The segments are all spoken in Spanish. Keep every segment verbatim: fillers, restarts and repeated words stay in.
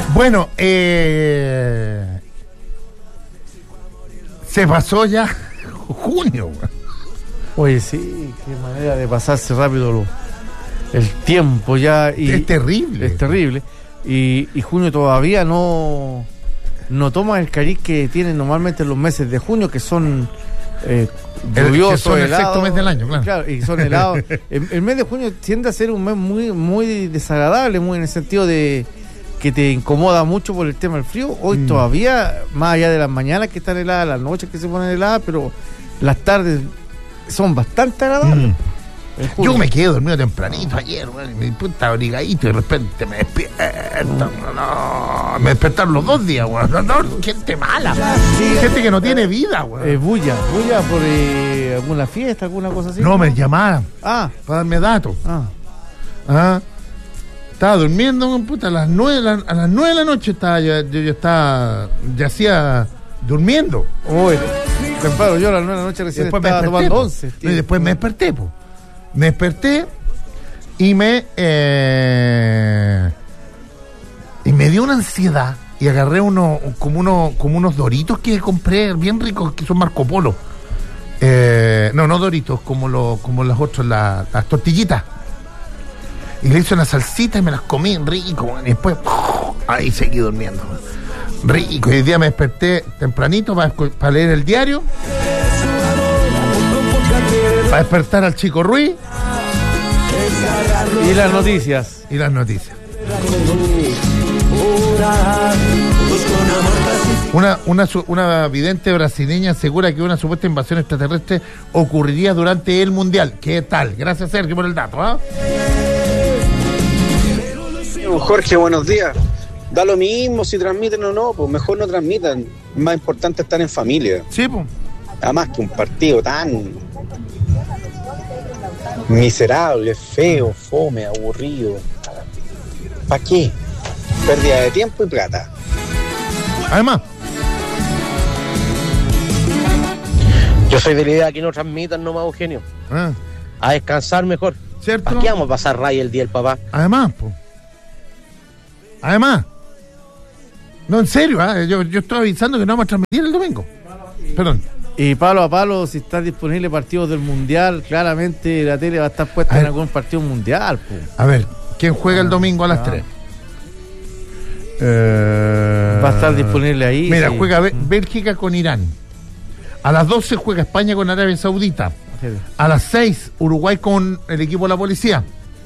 Bueno, eh, se pasó ya junio. Oye, sí, qué manera de pasarse rápido lo, el tiempo ya. Y, es terrible. Es terrible. Y, y junio todavía no, no toma el cariz que tienen normalmente los meses de junio, que son eh, lluviosos, el, que son el helados, sexto mes del año, claro. Claro, y son helados. el, el mes de junio tiende a ser un mes muy, muy desagradable, muy en el sentido de que te incomoda mucho por el tema del frío. Hoy mm. todavía, más allá de las mañanas que están heladas, las noches que se ponen heladas, pero las tardes son bastante agradables. Mm. Yo me quedé dormido tempranito ayer, man, me puse abrigadito y de repente me despierto. No, no, me despertaron los dos días, güey. No, no, gente mala, gente que no tiene vida, güey. Eh, bulla, bulla por eh, alguna fiesta, alguna cosa así. No, me llamaban ah. para darme datos. Ah. Ah. Estaba durmiendo, puta, a las nueve, a las nueve de la noche estaba, yo, yo, yo estaba, ya hacía durmiendo. Uy, temprano, yo a las nueve de la noche recién después estaba me desperté, tomando once. Y después me desperté, po. Me desperté y me eh, y me dio una ansiedad y agarré uno como uno como unos Doritos que compré bien ricos, que son Marco Polo. Eh, no, no Doritos, como los como las otras, la, las tortillitas. Y le hice una salsita y me las comí rico, y después ¡puf! Ahí seguí durmiendo. Rico. Y el día me desperté tempranito para, para leer el diario, para despertar al Chico Ruiz. Y las noticias. Y las noticias. Una, una, una vidente brasileña asegura que una supuesta invasión extraterrestre ocurriría durante el Mundial. ¿Qué tal? Gracias, Sergio, por el dato, ¿ah? ¿eh? Jorge, buenos días. Da lo mismo si transmiten o no, pues mejor no transmitan. Es más importante estar en familia. Sí, pues. Además que un partido tan miserable, feo, fome, aburrido. ¿Para qué? Pérdida de tiempo y plata. Además, yo soy de la idea que no transmitan nomás, Eugenio. Ah. A descansar mejor. ¿Cierto? ¿Para qué vamos a pasar raya el día del papá? Además, pues. Además. No, en serio, ¿eh? yo, yo estoy avisando que no vamos a transmitir el domingo. Perdón. Y palo a palo, si está disponible partidos del Mundial, claramente la tele va a estar puesta en algún partido mundial. Po. A ver, ¿quién juega ah, el domingo a las tres? Eh, va a estar disponible ahí. Mira, sí. juega Bé- Bélgica con Irán. A las doce juega España con Arabia Saudita. A las seis, Uruguay con el equipo de la policía.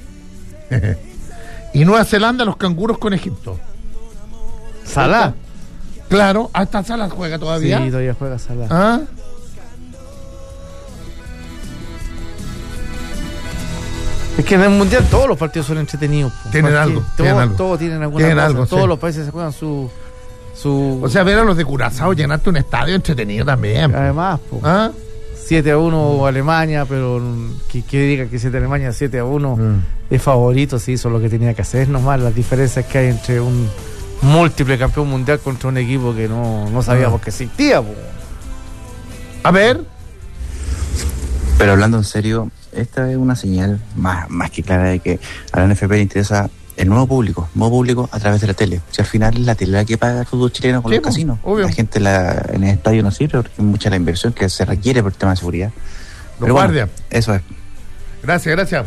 Y Nueva Zelanda, los canguros con Egipto. Salah. Claro, hasta Salah juega todavía. Sí, todavía juega Salah. ¿Ah? Es que en el Mundial todos los partidos son entretenidos. Po. Tienen Porque algo. Todos tienen algo. todos tienen alguna tienen cosa. algo, todos sí. los países se juegan su, su... O sea, ver a los de Curazao llenarte un estadio entretenido también. Po. Además, po. ¿Ah? siete a uno Alemania, pero que, que diga que siete Alemania, siete a uno mm. es favorito, sí, hizo lo que tenía que hacer. Nomás las diferencias que hay entre un múltiple campeón mundial contra un equipo que no, no sabíamos ah. que existía. Po. A ver. Pero hablando en serio, esta es una señal más, más que clara de que a la N F P le interesa el nuevo público, nuevo público a través de la tele. Si al final la tele la que paga el fútbol chileno con sí, los casinos. Obvio. La gente la, en el estadio no sirve porque es mucha la inversión que se requiere por el tema de seguridad. Los Pero guardias. Bueno, eso es. Gracias, gracias.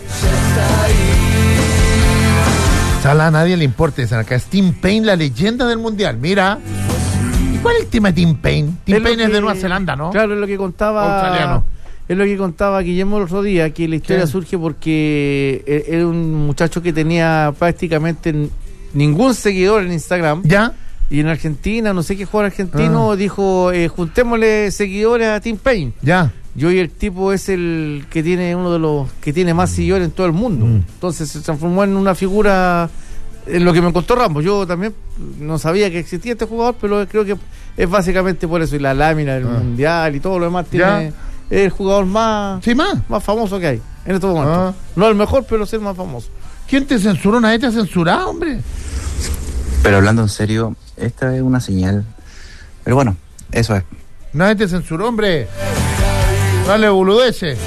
Salah a nadie le importa. Dicen acá es Tim Payne, la leyenda del mundial. Mira. ¿Y cuál es el tema de Tim Payne? Tim es Payne que, es de Nueva Zelanda, ¿no? Claro, es lo que contaba. Australiano. Es lo que contaba Guillermo el otro día, que la historia ¿Qué? surge porque era un muchacho que tenía prácticamente ningún seguidor en Instagram. ¿Ya? Y en Argentina, no sé qué jugador argentino, ah. dijo, eh, juntémosle seguidores a Tim Payne. Ya. Y hoy el tipo es el que tiene uno de los que tiene más seguidores en todo el mundo. Mm. Entonces se transformó en una figura, en lo que me contó Ramos. Yo también no sabía que existía este jugador, pero creo que es básicamente por eso. Y la lámina del ah. mundial y todo lo demás tiene... Ya. Es el jugador más, sí, más más famoso que hay en estos momentos. Ah. No el mejor, pero es el más famoso. ¿Quién te censuró? Nadie te ha censurado, hombre. Pero hablando en serio, esta es una señal. Pero bueno, eso es. Nadie te censuró, hombre. Dale, boludeces.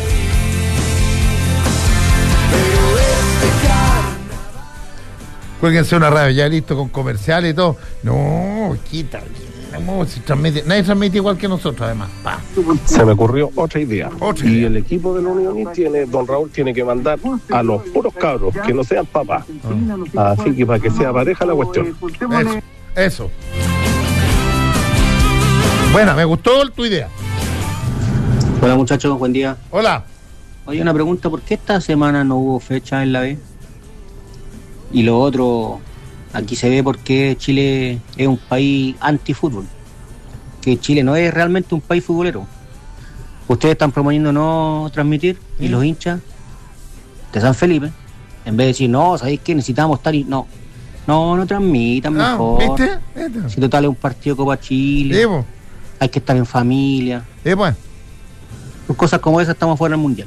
Cuélguense una radio, ya listo, con comerciales y todo. No, quita. No, si transmite, nadie transmite igual que nosotros, además. Pa. Se me ocurrió otra idea. Otra y idea. el equipo de la Unión tiene, don Raúl tiene que mandar a los puros cabros, que no sean papás. Ah. Así que para que sea pareja la cuestión. Eso, eso. Bueno, me gustó tu idea. Hola muchachos, buen día. Hola. Oye, una pregunta, ¿por qué esta semana no hubo fecha en la B? Y lo otro, aquí se ve por qué Chile es un país antifútbol, que Chile no es realmente un país futbolero. Ustedes están proponiendo no transmitir y los hinchas de San Felipe, en vez de decir, no, ¿sabéis qué? Necesitamos estar y no, no, no transmitan Ah, mejor. ¿viste? ¿Viste? Si total es un partido Copa Chile, Sí, po. hay que estar en familia. Sí, pues. Por cosas como esas estamos fuera del mundial.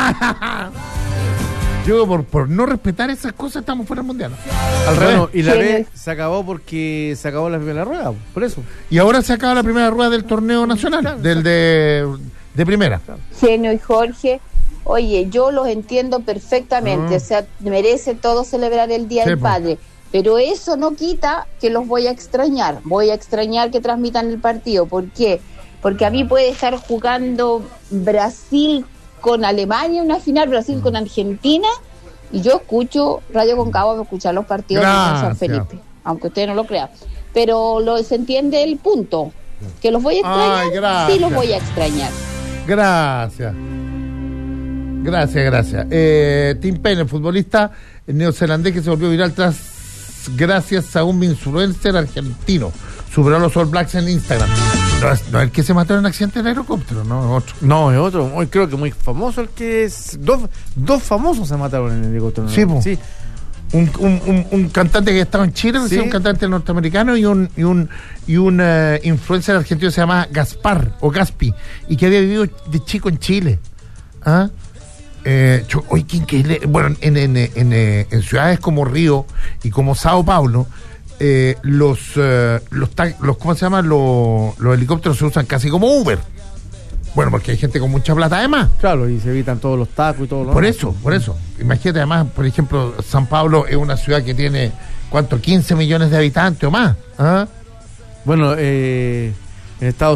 Yo, por, por no respetar esas cosas, estamos fuera del mundial. Al Bueno, revés. y la Sí, B no. se acabó porque se acabó la primera rueda, por eso. Y ahora se acaba la primera rueda del torneo nacional, del de, de primera. Genio y Jorge, oye, yo los entiendo perfectamente, Ah. o sea, merece todo celebrar el Día Sí, del pues. Padre, pero eso no quita que los voy a extrañar, voy a extrañar que transmitan el partido. ¿Por qué? Porque a mí puede estar jugando Brasil con Alemania, una final, Brasil con Argentina, y yo escucho Radio Concagua para escuchar los partidos de Gracias. San Felipe, aunque usted no lo crea, pero lo, se entiende el punto, que los voy a extrañar, Ay, gracias. sí los voy a extrañar. Gracias. Gracias, gracias. Eh, Tim Payne, el futbolista neozelandés que se volvió viral tras gracias a un influencer argentino. Superó a los All Blacks en Instagram. No es, no es el que se mató en un accidente en helicóptero, no, es otro. No, es otro, muy, creo que muy famoso el que es. Dos, dos famosos se mataron en el helicóptero. ¿no? Sí, po. sí. Un, un, un, un cantante que estaba en Chile, Sí. un cantante norteamericano y un y un y un uh, influencer argentino que se llama Gaspar o Gaspi y que había vivido de chico en Chile. ¿Ah? Eh, yo, oye, qué increíble. Bueno, en, en, en, en, en ciudades como Río y como Sao Paulo, eh, los, eh, los, ta- los, ¿cómo se llama? Los, los helicópteros se usan casi como Uber. Bueno, porque hay gente con mucha plata además. Claro, y se evitan todos los tacos y todo lo Por demás. eso, por eso. Imagínate, además, por ejemplo, San Pablo es una ciudad que tiene, ¿cuánto? quince millones de habitantes o más. ¿Ah? Bueno, eh, en Estados